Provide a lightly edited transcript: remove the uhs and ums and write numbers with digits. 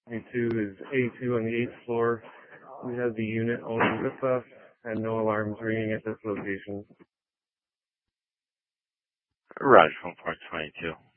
22 is A2 on the 8th floor. We have the unit only with us and no alarms ringing at this location. Roger, 1 Park 22.